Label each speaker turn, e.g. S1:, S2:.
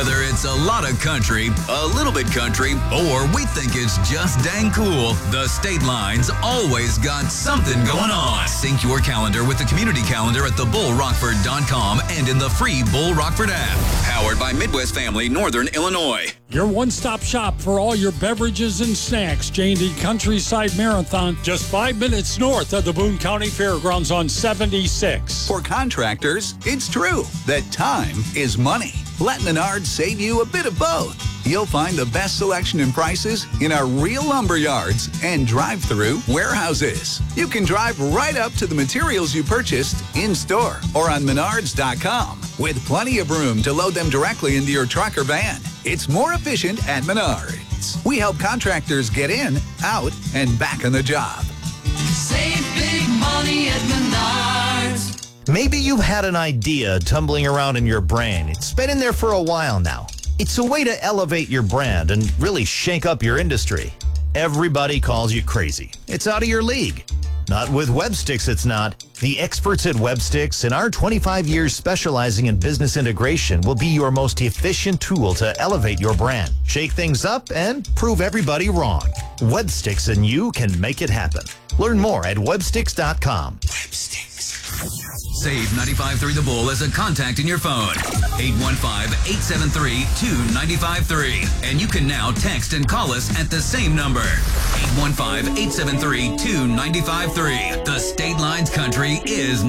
S1: Whether it's a lot of country, a little bit country, or we think it's just dang cool, the State Line's always got something going on. Sync your calendar with the community calendar at thebullrockford.com and in the free Bull Rockford app. Powered by Midwest Family, Northern Illinois.
S2: Your one-stop shop for all your beverages and snacks. J&D Countryside Marathon, just 5 minutes north of the Boone County Fairgrounds on 76.
S3: For contractors, it's true that time is money. Let Menards save you a bit of both. You'll find the best selection and prices in our real lumber yards and drive-through warehouses. You can drive right up to the materials you purchased in-store or on Menards.com with plenty of room to load them directly into your truck or van. It's more efficient at Menards. We help contractors get in, out, and back on the job.
S4: Save big money at Menards.
S5: Maybe you've had an idea tumbling around in your brain. It's been in there for a while now. It's a way to elevate your brand and really shake up your industry. Everybody calls you crazy. It's out of your league. Not with Websticks, it's not. The experts at Websticks and our 25 years specializing in business integration will be your most efficient tool to elevate your brand, shake things up, and prove everybody wrong. Websticks and you can make it happen. Learn more at websticks.com.
S1: Websticks. Save 95.3 The Bull as a contact in your phone. 815-873-2953. And you can now text and call us at the same number. 815-873-2953. The State Lines Country is